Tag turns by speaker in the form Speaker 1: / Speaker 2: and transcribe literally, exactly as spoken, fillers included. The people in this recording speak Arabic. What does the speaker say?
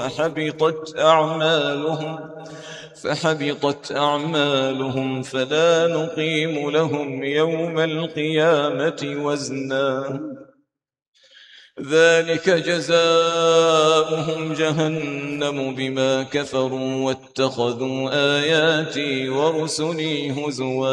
Speaker 1: فحبطت أعمالهم فحبطت أعمالهم فلا نقيم لهم يوم القيامة وزنا ذلك جزاؤهم جهنم بما كفروا واتخذوا آياتي ورسلي هزوا